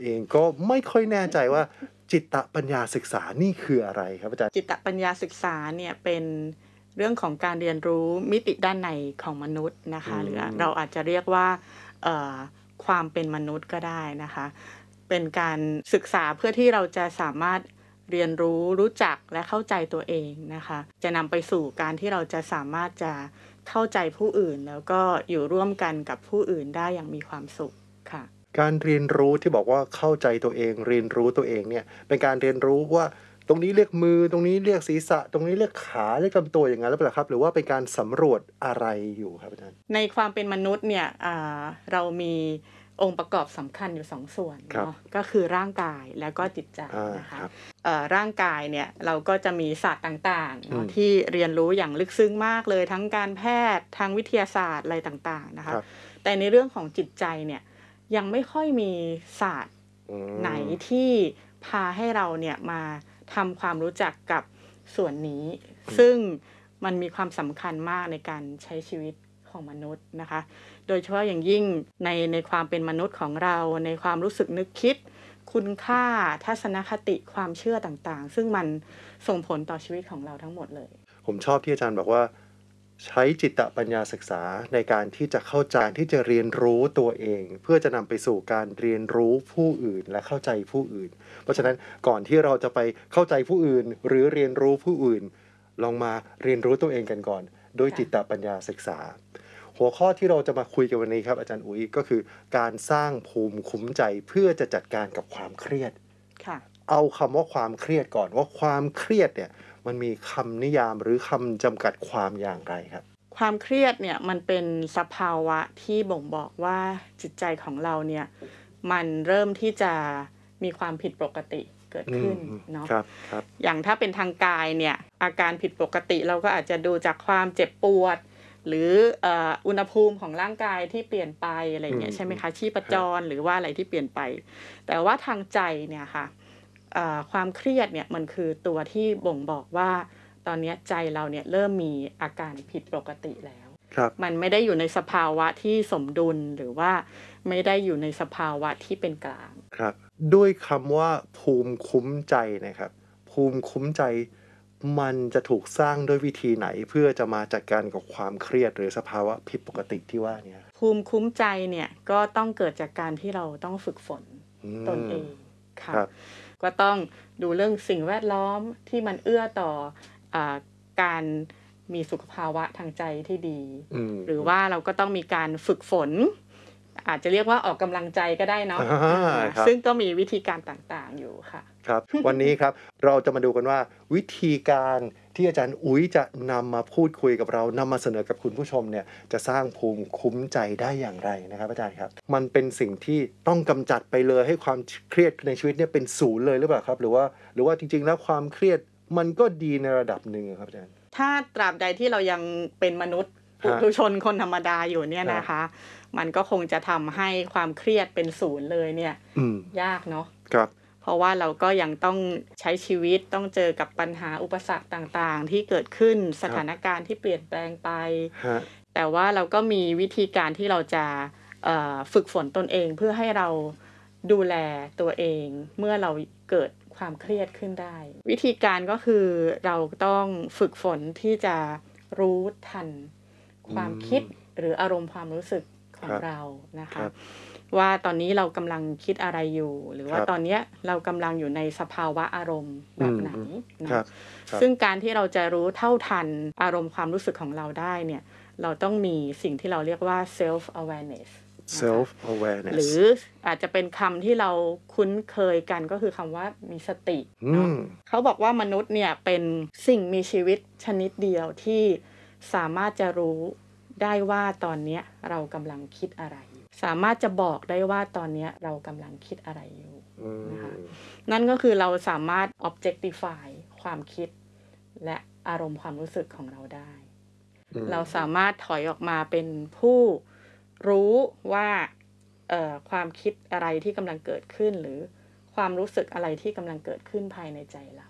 เองก็ไม่ค่อยแน่ใจว่าจิตปัญญาศึกษานี่คืออะไรครับอาจารย์จิตปัญญาศึกษาเนี่ยเป็นเรื่องของการเรียนรู้มิติด้านในของมนุษย์นะคะหรือเราอาจจะเรียกว่าความเป็นมนุษย์ก็ได้นะคะเป็นการศึกษาเพื่อที่เราจะสามารถเรียนรู้จักและเข้าใจตัวเองนะคะจะนำไปสู่การที่เราจะสามารถจะเข้าใจผู้อื่นแล้วก็อยู่ร่วมกันกับผู้อื่นได้อย่างมีความสุขค่ะการเรียนรู้ที่บอกว่าเข้าใจตัวเองเรียนรู้ตัวเองเนี่ยเป็นการเรียนรู้ว่าตรงนี้เรียกมือตรงนี้เรียกศีรษะตรงนี้เรียกขาเรียกลำตัวอย่างนั้นหรือเปล่าครับหรือว่าเป็นการสำรวจอะไรอยู่ครับอาจารย์ในความเป็นมนุษย์เนี่ยเรามีองค์ประกอบสำคัญอยู่2ส่วนเนาะก็คือร่างกายแล้วก็จิตใจนะคะร่างกายเนี่ยเราก็จะมีศาสตร์ต่างๆเนาะที่เรียนรู้อย่างลึกซึ้งมากเลยทั้งการแพทย์ทางวิทยาศาสตร์อะไรต่างๆนะคะแต่ในเรื่องของจิตใจเนี่ยยังไม่ค่อยมีศาสตร์ไหนที่พาให้เราเนี่ยมาทำความรู้จักกับส่วนนี้ซึ่งมันมีความสำคัญมากในการใช้ชีวิตของมนุษย์นะคะโดยเฉพาะอย่างยิ่งในความเป็นมนุษย์ของเราในความรู้สึกนึกคิดคุณค่าทัศนคติความเชื่อต่างๆซึ่งมันส่งผลต่อชีวิตของเราทั้งหมดเลยผมชอบที่อาจารย์บอกว่าใช้จิตปัญญาศึกษาในการที่จะเข้าใจที่จะเรียนรู้ตัวเองเพื่อจะนำไปสู่การเรียนรู้ผู้อื่นและเข้าใจผู้อื่นเพราะฉะนั้นก่อนที่เราจะไปเข้าใจผู้อื่นหรือเรียนรู้ผู้อื่นลองมาเรียนรู้ตัวเองกันก่อนโดยจิตปัญญาศึกษาหัวข้อที่เราจะมาคุยกันวันนี้ครับอาจารย์อุ๋ยก็คือการสร้างภูมิคุ้มใจเพื่อจะจัดการกับความเครียดเอาคำว่าความเครียดก่อนว่าความเครียดเนี่ยมันมีคำนิยามหรือคำจำกัดความอย่างไรครับความเครียดเนี่ยมันเป็นสภาวะที่บ่งบอกว่าจิตใจของเราเนี่ยมันเริ่มที่จะมีความผิดปกติเกิดขึ้นเนาะอย่างถ้าเป็นทางกายเนี่ยอาการผิดปกติเราก็อาจจะดูจากความเจ็บปวดหรืออุณหภูมิของร่างกายที่เปลี่ยนไปอะไรเงี้ยใช่ไหมคะชีพจรหรือว่าอะไรที่เปลี่ยนไปแต่ว่าทางใจเนี่ยค่ะความเครียดเนี่ยมันคือตัวที่บ่งบอกว่าตอนนี้ใจเราเนี่ยเริ่มมีอาการผิดปกติแล้วมันไม่ได้อยู่ในสภาวะที่สมดุลหรือว่าไม่ได้อยู่ในสภาวะที่เป็นกลางครับด้วยคำว่าภูมิคุ้มใจนะครับภูมิคุ้มใจมันจะถูกสร้างด้วยวิธีไหนเพื่อจะมาจัดการกับความเครียดหรือสภาวะผิดปกติที่ว่านี้ภูมิคุ้มใจเนี่ยก็ต้องเกิดจากการที่เราต้องฝึกฝนตนเองค่ะก็ต้องดูเรื่องสิ่งแวดล้อมที่มันเอื้อต่อการมีสุขภาวะทางใจที่ดีหรือว่าเราก็ต้องมีการฝึกฝนอาจจะเรียกว่าออกกำลังใจก็ได้เนาะซึ่งก็มีวิธีการต่างๆอยู่ค่ะครับวันนี้ครับเราจะมาดูกันว่าวิธีการที่อาจารย์อุ๊ยจะนำมาพูดคุยกับเรานำมาเสนอกับคุณผู้ชมเนี่ยจะสร้างภูมิคุ้มใจได้อย่างไรนะครับอาจารย์ครับมันเป็นสิ่งที่ต้องกำจัดไปเลยให้ความเครียดในชีวิตเนี่ยเป็นศูนย์เลยหรือเปล่าครับหรือว่าจริงๆแล้วความเครียดมันก็ดีในระดับหนึ่งครับอาจารย์ถ้าตราบใดที่เรายังเป็นมนุษย์ปุถุชนคนธรรมดาอยู่เนี่ยนะคะมันก็คงจะทำให้ความเครียดเป็นศูนย์เลยเนี่ยยากเนาะเพราะว่าเราก็ยังต้องใช้ชีวิตต้องเจอกับปัญหาอุปสรรคต่างๆที่เกิดขึ้นสถานการณ์ที่เปลี่ยนแปลงไปแต่ว่าเราก็มีวิธีการที่เราจะฝึกฝนตนเองเพื่อให้เราดูแลตัวเองเมื่อเราเกิดความเครียดขึ้นได้วิธีการก็คือเราต้องฝึกฝนที่จะรู้ทันความคิดหรืออารมณ์ความรู้สึกของเรานะคะว่าตอนนี้เรากำลังคิดอะไรอยู่หรือว่าตอนนี้เรากำลังอยู่ในสภาวะอารมณ์แบบไหนนะซึ่งการที่เราจะรู้เท่าทันอารมณ์ความรู้สึกของเราได้เนี่ยเราต้องมีสิ่งที่เราเรียกว่า self awareness หรืออาจจะเป็นคำที่เราคุ้นเคยกันก็คือคำว่ามีสติเนาะเขาบอกว่ามนุษย์เนี่ยเป็นสิ่งมีชีวิตชนิดเดียวที่สามารถจะรู้ได้ว่าตอนนี้เรากำลังคิดอะไรสามารถจะบอกได้ว่าตอนนี้เรากำลังคิดอะไรอยู่นะคะนั่นก็คือเราสามารถ objectify ความคิดและอารมณ์ความรู้สึกของเราได้เราสามารถถอยออกมาเป็นผู้รู้ว่าความคิดอะไรที่กำลังเกิดขึ้นหรือความรู้สึกอะไรที่กำลังเกิดขึ้นภายในใจเรา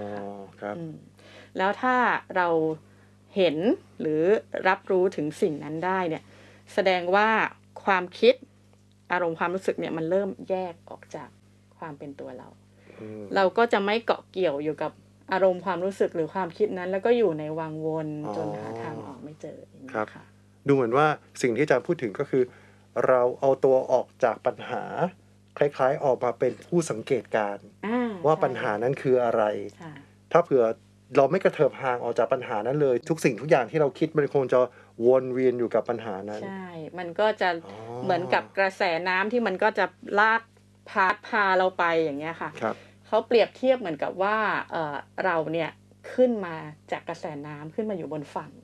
แล้วถ้าเราเห็นหรือรับรู้ถึงสิ่งนั้นได้เนี่ยแสดงว่าความคิดอารมณ์ความรู้สึกเนี่ยมันเริ่มแยกออกจากความเป็นตัวเราเราก็จะไม่เกาะเกี่ยวอยู่กับอารมณ์ความรู้สึกหรือความคิดนั้นแล้วก็อยู่ในวังวนจนหาทางออกไม่เจออย่างนี้ค่ะดูเหมือนว่าสิ่งที่อาจารย์พูดถึงก็คือเราเอาตัวออกจากปัญหาคล้ายๆออกมาเป็นผู้สังเกตการณ์ว่าปัญหานั้นคืออะไรถ้าเผื่อเราไม่กระเถิบห่างออกจากปัญหานั้นเลยทุกสิ่งทุกอย่างที่เราคิดมันคงจะวนเวียนอยู่กับปัญหานั้นใช่มันก็จะเหมือนกับกระแสน้ำที่มันก็จะลากพาเราไปอย่างเงี้ยค่ะเขาเปรียบเทียบเหมือนกับว่าเราเนี่ยขึ้นมาจากกระแสน้ำขึ้นมาอยู่บนฝั่ง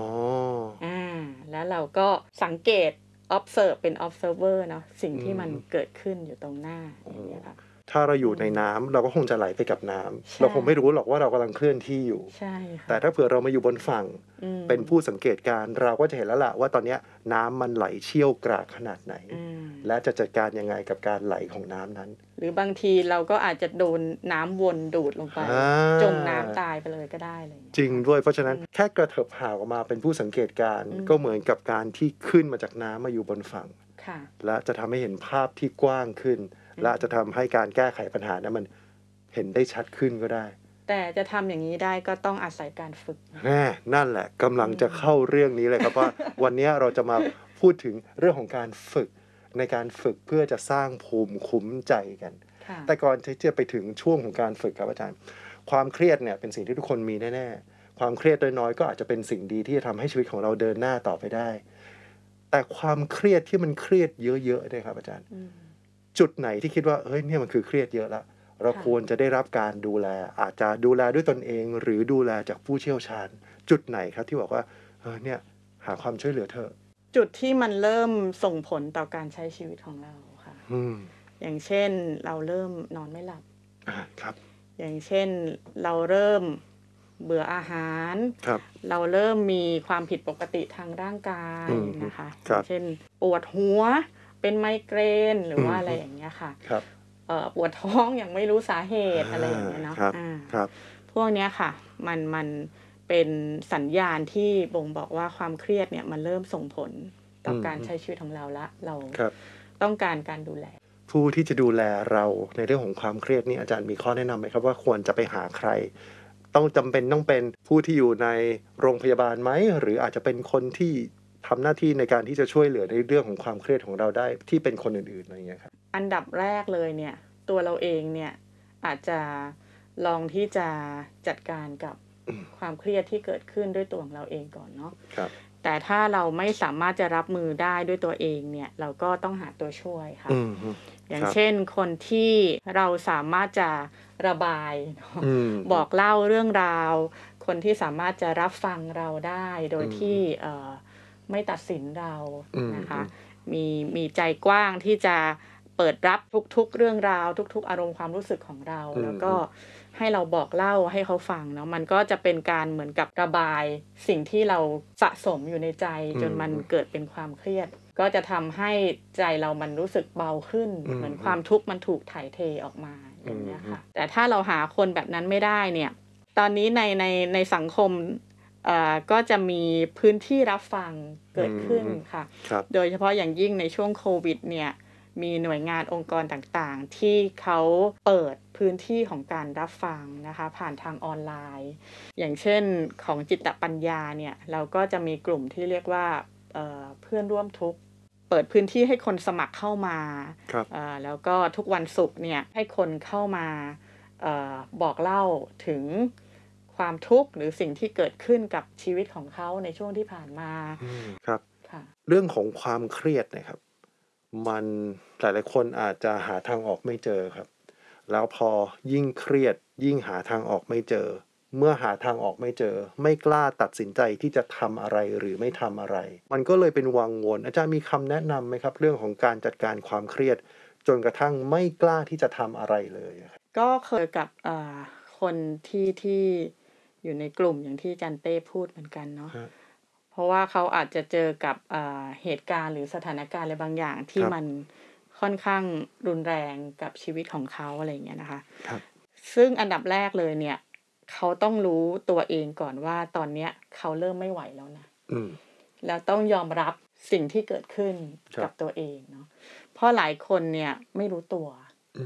แล้วเราก็สังเกต observe เป็น observer เนาะสิ่งที่มันเกิดขึ้นอยู่ตรงหน้าอย่างเงี้ยค่ะถ้าเราอยู่ในน้ำเราก็คงจะไหลไปกับน้ำเราคงไม่รู้หรอกว่าเรากำลังเคลื่อนที่อยู่ใช่ค่ะแต่ถ้าเผื่อเรามาอยู่บนฝั่งเป็นผู้สังเกตการเราก็จะเห็นแล้วล่ะว่าตอนนี้น้ำมันไหลเชี่ยวกรากขนาดไหนและจะจัดการยังไงกับการไหลของน้ำนั้นหรือบางทีเราก็อาจจะโดนน้ำวนดูดลงไปจมน้ำตายไปเลยก็ได้เลยจริงด้วยเพราะฉะนั้นแค่กระเถิบห่างออกมาเป็นผู้สังเกตการก็เหมือนกับการที่ขึ้นมาจากน้ำมาอยู่บนฝั่งและจะทำให้เห็นภาพที่กว้างขึ้นและจะทำให้การแก้ไขปัญหานั้นมันเห็นได้ชัดขึ้นก็ได้แต่จะทำอย่างนี้ได้ก็ต้องอาศัยการฝึกนั่นแหละกำลังจะเข้าเรื่องนี้เลยครับว่าวันนี้เราจะมาพูดถึงเรื่องของการฝึกในการฝึกเพื่อจะสร้างภูมิคุ้มใจกันแต่ก่อนที่จะไปถึงช่วงของการฝึกครับอาจารย์ความเครียดเนี่ยเป็นสิ่งที่ทุกคนมีแน่ๆความเครียดน้อยๆก็อาจจะเป็นสิ่งดีที่จะทำให้ชีวิตของเราเดินหน้าต่อไปได้แต่ความเครียดที่มันเครียดเยอะๆเนี่ยครับอาจารย์จุดไหนที่คิดว่าเฮ้ยเนี่ยมันคือเครียดเยอะละเราควรจะได้รับการดูแลอาจจะดูแลด้วยตนเองหรือดูแลจากผู้เชี่ยวชาญจุดไหนครับที่บอกว่าเนี่ยหาความช่วยเหลือเถอะจุดที่มันเริ่มส่งผลต่อการใช้ชีวิตของเราค่ะอย่างเช่นเราเริ่มนอนไม่หลับครับอย่างเช่นเราเริ่มเบื่ออาหารเราเริ่มมีความผิดปกติทางร่างกายนะคะเช่นปวดหัวเป็นไมเกรนหรือว่าอะไรอย่างเงี้ยค่ะปวดท้องอย่างไม่รู้สาเหตุอะไรอย่างเงี้ยเนาะพวกเนี้ยค่ะมันเป็นสัญญาณที่บ่งบอกว่าความเครียดเนี่ยมันเริ่มส่งผลต่อการใช้ชีวิตของเราละเราต้องการการดูแลผู้ที่จะดูแลเราในเรื่องของความเครียดนี่อาจารย์มีข้อแนะนำไหมครับว่าควรจะไปหาใครต้องจำเป็นต้องเป็นผู้ที่อยู่ในโรงพยาบาลไหมหรืออาจจะเป็นคนที่ทำหน้าที่ในการที่จะช่วยเหลือในเรื่องของความเครียดของเราได้ที่เป็นคนอื่นๆอะไรอย่างเงี้ยครับอันดับแรกเลยเนี่ยตัวเราเองเนี่ยอาจจะลองที่จะจัดการกับความเครียดที่เกิดขึ้นด้วยตัวของเราเองก่อนเนาะแต่ถ้าเราไม่สามารถจะรับมือได้ด้วยตัวเองเนี่ยเราก็ต้องหาตัวช่วยค่ะอย่างเช่นคนที่เราสามารถจะระบายบอกเล่าเรื่องราวคนที่สามารถจะรับฟังเราได้โดยที่ไม่ตัดสินเรานะคะมีใจกว้างที่จะเปิดรับทุกๆเรื่องราวทุกๆอารมณ์ความรู้สึกของเราแล้วก็ให้เราบอกเล่าให้เขาฟังเนาะมันก็จะเป็นการเหมือนกับระบายสิ่งที่เราสะสมอยู่ในใจจนมันเกิดเป็นความเครียดก็จะทำให้ใจเรามันรู้สึกเบาขึ้นเหมือนความทุกข์มันถูกถ่ายเทออกมาอย่างนี้ค่ะแต่ถ้าเราหาคนแบบนั้นไม่ได้เนี่ยตอนนี้ในสังคมก็จะมีพื้นที่รับฟังเกิดขึ้นค่ะโดยเฉพาะอย่างยิ่งในช่วงโควิดเนี่ยมีหน่วยงานองค์กรต่างๆที่เขาเปิดพื้นที่ของการรับฟังนะคะผ่านทางออนไลน์อย่างเช่นของจิตปัญญาเนี่ยเราก็จะมีกลุ่มที่เรียกว่าเพื่อนร่วมทุกข์เปิดพื้นที่ให้คนสมัครเข้ามาแล้วก็ทุกวันศุกร์เนี่ยให้คนเข้ามาบอกเล่าถึงความทุกข์หรือสิ่งที่เกิดขึ้นกับชีวิตของเขาในช่วงที่ผ่านมาครับเรื่องของความเครียดนะครับมันหลายๆคนอาจจะหาทางออกไม่เจอครับแล้วพอยิ่งเครียดยิ่งหาทางออกไม่เจอเมื่อหาทางออกไม่เจอไม่กล้าตัดสินใจที่จะทำอะไรหรือไม่ทำอะไรมันก็เลยเป็นวังวนอาจารย์มีคำแนะนำไหมครับเรื่องของการจัดการความเครียดจนกระทั่งไม่กล้าที่จะทำอะไรเลยก็เคยกับคนที่อยู่ในกลุ่มอย่างที่จันเต้พูดเหมือนกันเนาะเพราะว่าเขาอาจจะเจอกับเหตุการณ์หรือสถานการณ์อะไรบางอย่างที่มันค่อนข้างรุนแรงกับชีวิตของเขาอะไรอย่างเงี้ยนะคะซึ่งอันดับแรกเลยเนี่ยเขาต้องรู้ตัวเองก่อนว่าตอนเนี้ยเขาเริ่มไม่ไหวแล้วนะแล้วต้องยอมรับสิ่งที่เกิดขึ้นกับตัวเองเนาะเพราะหลายคนเนี่ยไม่รู้ตัว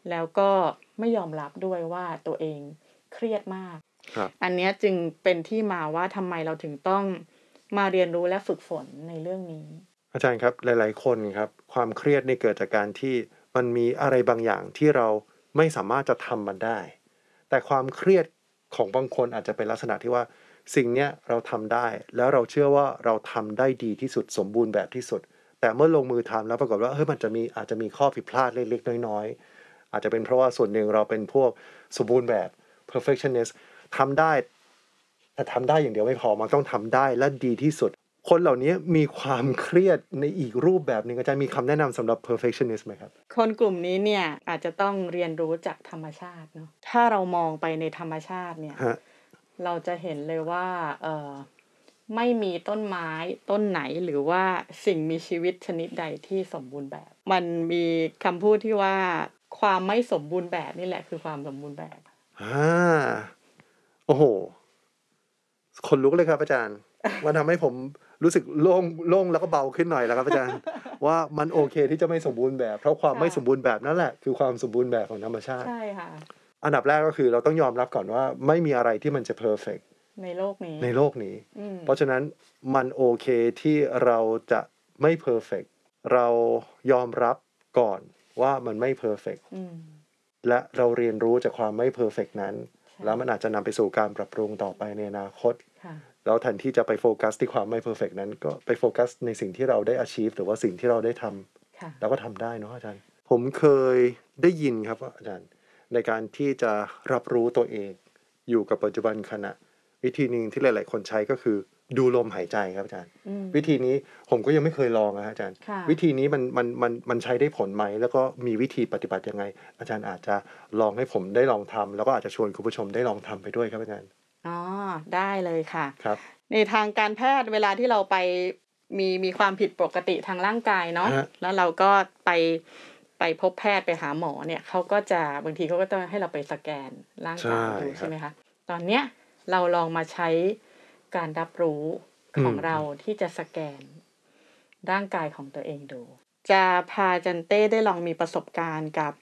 แล้วก็ไม่ยอมรับด้วยว่าตัวเองเครียดมากอันนี้จึงเป็นที่มาว่าทำไมเราถึงต้องมาเรียนรู้และฝึกฝนในเรื่องนี้อาจารย์ครับหลายๆคนครับความเครียดนี่เกิดจากการที่มันมีอะไรบางอย่างที่เราไม่สามารถจะทำมันได้แต่ความเครียดของบางคนอาจจะเป็นลักษณะที่ว่าสิ่งเนี้ยเราทำได้แล้วเราเชื่อว่าเราทำได้ดีที่สุดสมบูรณ์แบบที่สุดแต่เมื่อลงมือทำแล้วปรากฏว่ามันอาจจะมีข้อผิดพลาดเล็กๆน้อยๆอาจจะเป็นเพราะว่าส่วนหนึ่งเราเป็นพวกสมบูรณ์แบบ perfectionist ทำได้แต่ทำได้อย่างเดียวไม่พอมันต้องทำได้และดีที่สุดคนเหล่านี้มีความเครียดในอีกรูปแบบหนึ่งอาจารย์มีคำแนะนำสำหรับ perfectionist ไหมครับคนกลุ่มนี้เนี่ยอาจจะต้องเรียนรู้จากธรรมชาติเนาะถ้าเรามองไปในธรรมชาติเนี่ยเราจะเห็นเลยว่าไม่มีต้นไม้ต้นไหนหรือว่าสิ่งมีชีวิตชนิดใดที่สมบูรณ์แบบมันมีคำพูดที่ว่าความไม่สมบูรณ์แบบนี่แหละคือความสมบูรณ์แบบโอ้โหคนลุกเลยครับอาจารย์มันทำให้ผมรู้สึกโล่งแล้วก็เบาขึ้นหน่อยแล้วครับอาจารย์ว่ามันโอเคที่จะไม่สมบูรณ์แบบเพราะความไม่สมบูรณ์แบบนั่นแหละคือความสมบูรณ์แบบของธรรมชาติใช่ค่ะอันดับแรกก็คือเราต้องยอมรับก่อนว่าไม่มีอะไรที่มันจะเพอร์เฟกต์ในโลกนี้เพราะฉะนั้นมันโอเคที่เราจะไม่เพอร์เฟกต์เรายอมรับก่อนว่ามันไม่เพอร์เฟกต์และเราเรียนรู้จากความไม่เพอร์เฟกต์นั้นแล้วมันอาจจะนำไปสู่การปรับปรุงต่อไปในอนาคตแล้วแทนที่จะไปโฟกัสที่ความไม่เพอร์เฟกต์นั้นก็ไปโฟกัสในสิ่งที่เราได้ achieve หรือว่าสิ่งที่เราได้ทำแล้วก็ทำได้เนาะอาจารย์ผมเคยได้ยินครับอาจารย์ในการที่จะรับรู้ตัวเองอยู่กับปัจจุบันขณะวิธีนึงที่หลายๆคนใช้ก็คือดูลมหายใจครับอาจารย์วิธีนี้ผมก็ยังไม่เคยลองนะอาจารย์วิธีนี้มันใช้ได้ผลไหมแล้วก็มีวิธีปฏิบัติยังไงอาจารย์อาจจะลองให้ผมได้ลองทำแล้วก็อาจจะชวนคุณผู้ชมได้ลองทำไปด้วยครับอาจารย์ได้เลยค่ะครับในทางการแพทย์เวลาที่เราไปมีความผิดปกติทางร่างกายเนาะแล้วเราก็ไปพบแพทย์ไปหาหมอเนี่ยเขาก็จะบางทีเขาก็ต้องให้เราไปสแกนร่างกายดูใช่ไหมคะตอนเนี้ยเราลองมาใช้การรับรู้ของเราที่จะสแกนร่างกายของตัวเองดูจะพาจันเต้ได้ลองมีประสบการณ์กับ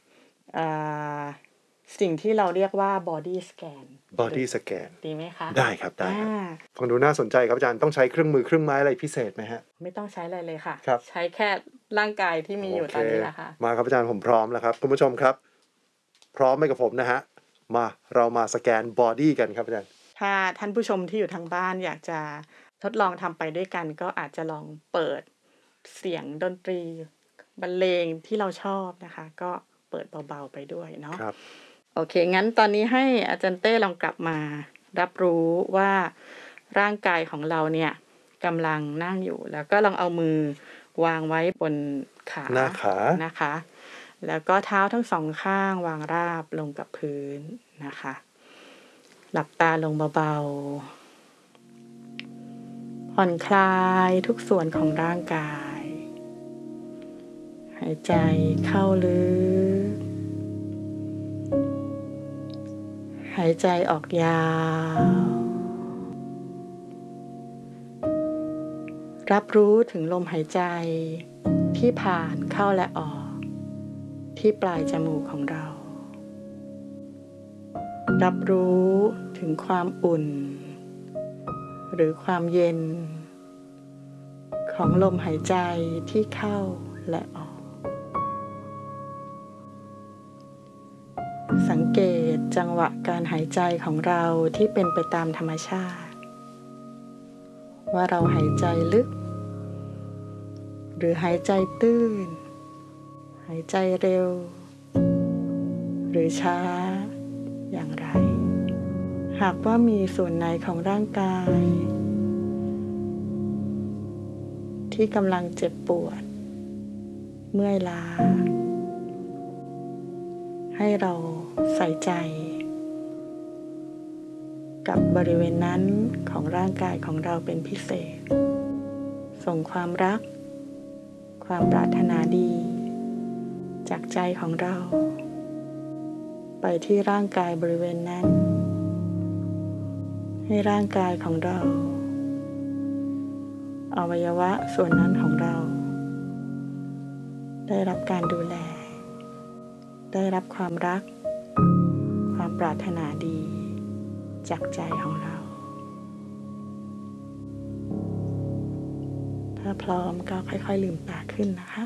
สิ่งที่เราเรียกว่า body scan ดีไหมคะได้ครับได้ฟังดูน่าสนใจครับอาจารย์ต้องใช้เครื่องมือเครื่องไม้อะไรพิเศษไหมฮะไม่ต้องใช้อะไรเลยค่ะใช้แค่ร่างกายที่มีอยู่ตอนนี้แหละค่ะมาครับอาจารย์ผมพร้อมแล้วครับคุณผู้ชมครับพร้อมไหมกับผมนะฮะมาเรามาสแกน body กันครับอาจารย์ถ้าท่านผู้ชมที่อยู่ทางบ้านอยากจะทดลองทำไปด้วยกันก็อาจจะลองเปิดเสียงดนตรีบรรเลงที่เราชอบนะคะก็เปิดเบาๆไปด้วยเนาะโอเคงั้นตอนนี้ให้อาจารย์เต้ลองกลับมารับรู้ว่าร่างกายของเราเนี่ยกำลังนั่งอยู่แล้วก็ลองเอามือวางไว้บนขาหน้าขานะคะแล้วก็เท้าทั้งสองข้างวางราบลงกับพื้นนะคะหลับตาลงเบาๆผ่อนคลายทุกส่วนของร่างกายหายใจเข้าลึกหายใจออกยาวรับรู้ถึงลมหายใจที่ผ่านเข้าและออกที่ปลายจมูกของเรารับรู้ถึงความอุ่นหรือความเย็นของลมหายใจที่เข้าและออกสังเกตจังหวะการหายใจของเราที่เป็นไปตามธรรมชาติว่าเราหายใจลึกหรือหายใจตื้นหายใจเร็วหรือช้าอย่างไรหากว่ามีส่วนไหนของร่างกายที่กำลังเจ็บปวดเมื่อยล้าให้เราใส่ใจกับบริเวณนั้นของร่างกายของเราเป็นพิเศษส่งความรักความปรารถนาดีจากใจของเราไปที่ร่างกายบริเวณนั้นให้ร่างกายของเราอวัยวะส่วนนั้นของเราได้รับการดูแลได้รับความรักความปรารถนาดีจากใจของเราถ้าพร้อมก็ค่อยๆลืมตาขึ้นนะคะ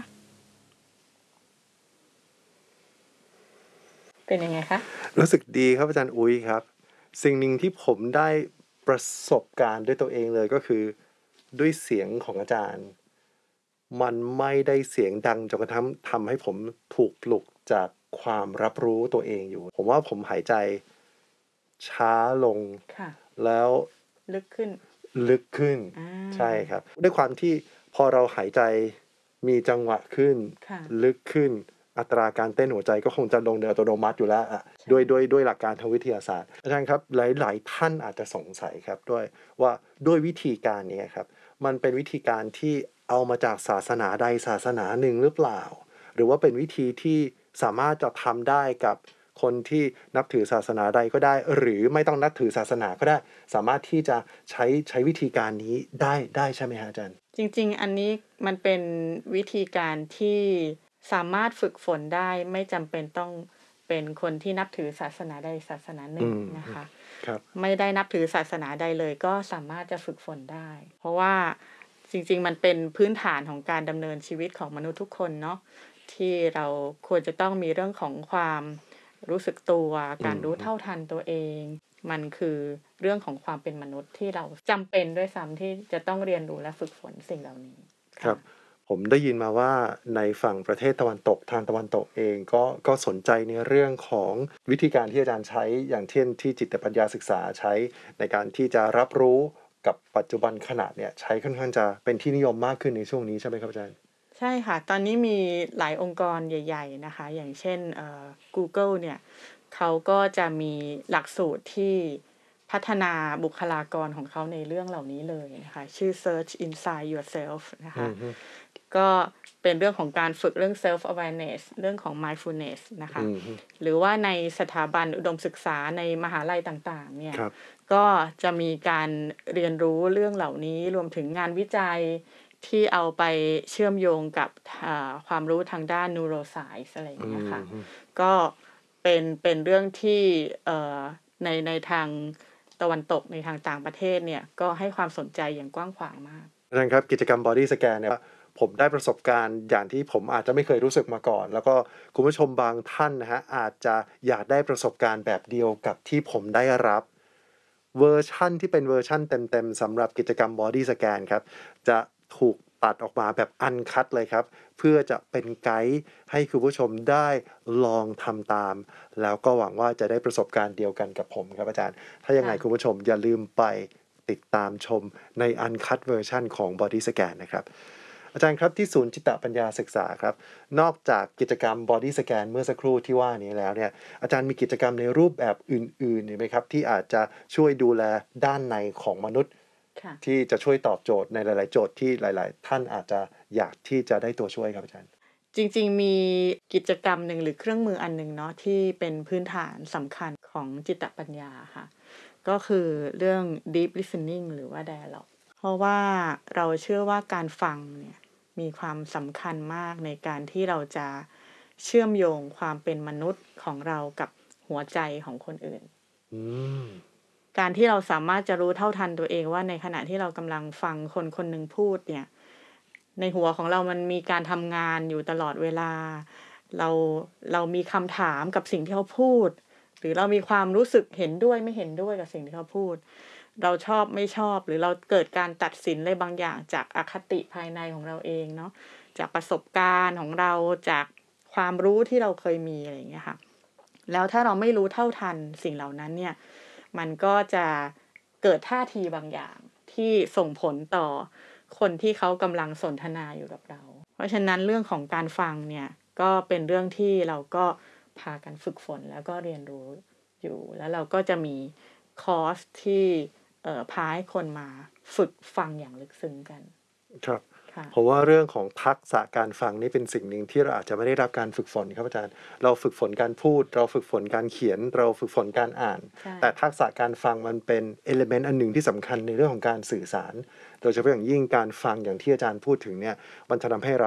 เป็นยังไงคะรู้สึกดีครับอาจารย์อุ้ยครับสิ่งหนึ่งที่ผมได้ประสบการณ์ด้วยตัวเองเลยก็คือด้วยเสียงของอาจารย์มันไม่ได้เสียงดังจนกระทั่งทำให้ผมถูกปลุกจากความรับรู้ตัวเองอยู่ผมว่าผมหายใจช้าลงแล้วลึกขึ้นใช่ครับด้วยความที่พอเราหายใจมีจังหวะขึ้นลึกขึ้นอัตราการเต้นหัวใจก็คงจะลงโดยอัตโนมัติอยู่แล้วด้วยหลักการทางวิทยาศาสตร์อาจารย์ครับหลายท่านอาจจะสงสัยครับด้วยวิธีการนี้ครับมันเป็นวิธีการที่เอามาจากศาสนาใดศาสนาหนึ่งหรือเปล่าหรือว่าเป็นวิธีที่สามารถจะทำได้กับคนที่นับถือศาสนาใดก็ได้หรือไม่ต้องนับถือศาสนาก็ได้สามารถที่จะใช้วิธีการนี้ได้ใช่ไหมฮะอาจารย์จริงๆอันนี้มันเป็นวิธีการที่สามารถฝึกฝนได้ไม่จำเป็นต้องเป็นคนที่นับถือศาสนาใดศาสนาหนึ่งนะคะไม่ได้นับถือศาสนาใดเลยก็สามารถจะฝึกฝนได้เพราะว่าจริงๆมันเป็นพื้นฐานของการดำเนินชีวิตของมนุษย์ทุกคนเนาะที่เราควรจะต้องมีเรื่องของความรู้สึกตัวการรู้เท่าทันตัวเองมันคือเรื่องของความเป็นมนุษย์ที่เราจำเป็นด้วยซ้ำที่จะต้องเรียนรู้และฝึกฝนสิ่งเหล่านี้ครับผมได้ยินมาว่าในฝั่งประเทศตะวันตกทางตะวันตกเองก็สนใจในเรื่องของวิธีการที่อาจารย์ใช้อย่างเช่นที่จิตปัญญาศึกษาใช้ในการที่จะรับรู้กับปัจจุบันขณะเนี่ยใช้ค่อนข้างจะเป็นที่นิยมมากขึ้นในช่วงนี้ใช่ไหมครับอาจารย์ใช่ค่ะตอนนี้มีหลายองค์กรใหญ่ๆนะคะอย่างเช่นGoogle เนี่ยเขาก็จะมีหลักสูตรที่พัฒนาบุคลากรของเขาในเรื่องเหล่านี้เลยนะคะชื่อ Search Inside Yourself นะคะก็เป็นเรื่องของการฝึกเรื่อง self awareness เรื่องของ mindfulness นะคะหรือว่าในสถาบันอุดมศึกษาในมหาลัยต่างๆเนี่ยก็จะมีการเรียนรู้เรื่องเหล่านี้รวมถึงงานวิจัยที่เอาไปเชื่อมโยงกับความรู้ทางด้าน neuroscience อะไรอย่างเงี้ยค่ะก็เป็นเรื่องที่ในทางตะวันตกในทางต่างประเทศเนี่ยก็ให้ความสนใจอย่างกว้างขวางมากอาจารย์ครับกิจกรรม Body Scan เนี่ยผมได้ประสบการณ์อย่างที่ผมอาจจะไม่เคยรู้สึกมาก่อนแล้วก็คุณผู้ชมบางท่านนะฮะอาจจะอยากได้ประสบการณ์แบบเดียวกับที่ผมได้รับเวอร์ชั่นที่เป็นเวอร์ชั่นเต็มๆสำหรับกิจกรรม Body Scan ครับจะถูกตัดออกมาแบบอันคัทเลยครับเพื่อจะเป็นไกด์ให้คุณผู้ชมได้ลองทำตามแล้วก็หวังว่าจะได้ประสบการณ์เดียวกันกับผมครับอาจารย์ถ้ายังไงคุณผู้ชมอย่าลืมไปติดตามชมในอันคัทเวอร์ชันของ Body Scan นะครับอาจารย์ครับที่ศูนย์จิตปัญญาศึกษาครับนอกจากกิจกรรม Body Scan เมื่อสักครู่ที่ว่านี้แล้วเนี่ยอาจารย์มีกิจกรรมในรูปแบบอื่นๆไหมครับที่อาจจะช่วยดูแลด้านในของมนุษย์ที่จะช่วยตอบโจทย์ในหลายๆโจทย์ที่หลายๆท่านอาจจะอยากที่จะได้ตัวช่วยครับอาจารย์จริงๆมีกิจกรรมหนึ่งหรือเครื่องมืออันหนึ่งเนาะที่เป็นพื้นฐานสำคัญของจิตปัญญาค่ะก็คือเรื่อง deep listening หรือว่า dialogue เพราะว่าเราเชื่อว่าการฟังเนี่ยมีความสำคัญมากในการที่เราจะเชื่อมโยงความเป็นมนุษย์ของเรากับหัวใจของคนอื่นการที่เราสามารถจะรู้เท่าทันตัวเองว่าในขณะที่เรากำลังฟังคนคนหนึ่งพูดเนี่ยในหัวของเรามันมีการทำงานอยู่ตลอดเวลาเรามีคำถามกับสิ่งที่เขาพูดหรือเรามีความรู้สึกเห็นด้วยไม่เห็นด้วยกับสิ่งที่เขาพูดเราชอบไม่ชอบหรือเราเกิดการตัดสินอะไรบางอย่างจากอคติภายในของเราเองเนาะจากประสบการณ์ของเราจากความรู้ที่เราเคยมีอะไรอย่างเงี้ยค่ะแล้วถ้าเราไม่รู้เท่าทันสิ่งเหล่านั้นเนี่ยมันก็จะเกิดท่าทีบางอย่างที่ส่งผลต่อคนที่เขากำลังสนทนาอยู่กับเราเพราะฉะนั้นเรื่องของการฟังเนี่ยก็เป็นเรื่องที่เราก็พากันฝึกฝนแล้วก็เรียนรู้อยู่แล้วเราก็จะมีคอร์สที่พาให้คนมาฝึกฟังอย่างลึกซึ้งกันครับเพราะว่าเรื่องของทักษะการฟังนี่เป็นสิ่งหนึ่งที่เราอาจจะไม่ได้รับการฝึกฝนครับอาจารย์เราฝึกฝนการพูดเราฝึกฝนการเขียนเราฝึกฝนการอ่านแต่ทักษะการฟังมันเป็นเอลิเมนต์อันหนึ่งที่สำคัญในเรื่องของการสื่อสารโดยเฉพาะอย่างยิ่งการฟังอย่างที่อาจารย์พูดถึงเนี่ยมันจะทำให้เรา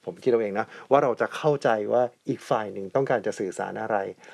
ผมคิดเอาเองนะว่าเราจะเข้าใจว่าอีกฝ่ายหนึ่งต้องการจะสื่อสารอะไร